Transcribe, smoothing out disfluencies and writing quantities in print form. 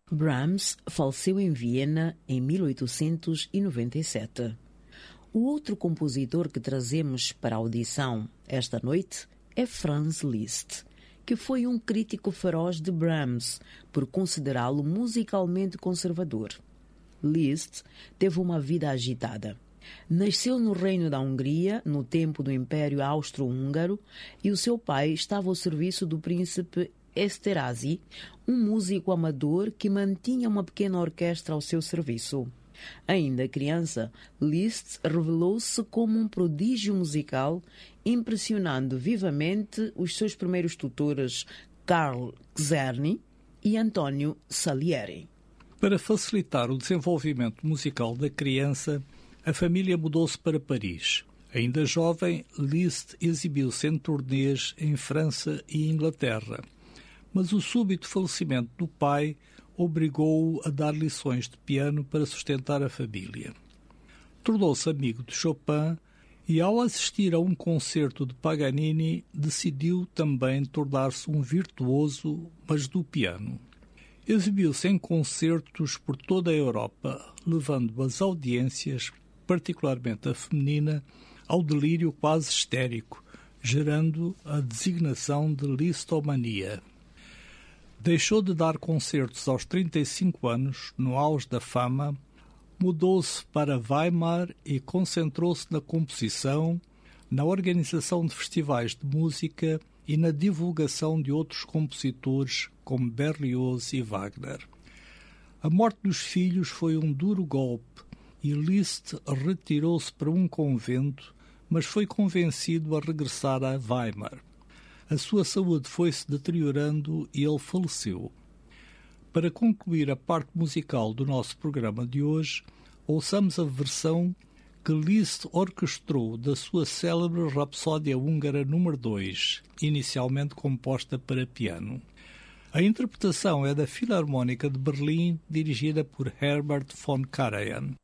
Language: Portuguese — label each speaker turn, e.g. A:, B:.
A: Brahms faleceu em Viena em 1897. O outro compositor que trazemos para a audição esta noite é Franz Liszt, que foi um crítico feroz de Brahms por considerá-lo musicalmente conservador. Liszt teve uma vida agitada. Nasceu no Reino da Hungria, no tempo do Império Austro-Húngaro, e o seu pai estava ao serviço do príncipe Esterházy, um músico amador que mantinha uma pequena orquestra ao seu serviço. Ainda criança, Liszt revelou-se como um prodígio musical, impressionando vivamente os seus primeiros tutores Carl Czerny e Antonio Salieri.
B: Para facilitar o desenvolvimento musical da criança, a família mudou-se para Paris. Ainda jovem, Liszt exibiu-se em turnês em França e Inglaterra, mas o súbito falecimento do pai obrigou-o a dar lições de piano para sustentar a família. Tornou-se amigo de Chopin e, ao assistir a um concerto de Paganini, decidiu também tornar-se um virtuoso, mas do piano. Exibiu-se em concertos por toda a Europa, levando as audiências, particularmente a feminina, ao delírio quase histérico, gerando a designação de listomania. Deixou de dar concertos aos 35 anos, no auge da fama, mudou-se para Weimar e concentrou-se na composição, na organização de festivais de música e na divulgação de outros compositores como Berlioz e Wagner. A morte dos filhos foi um duro golpe e Liszt retirou-se para um convento, mas foi convencido a regressar a Weimar. A sua saúde foi-se deteriorando e ele faleceu. Para concluir a parte musical do nosso programa de hoje, ouçamos a versão que Liszt orquestrou da sua célebre Rapsódia Húngara número 2, inicialmente composta para piano. A interpretação é da Filarmónica de Berlim, dirigida por Herbert von Karajan.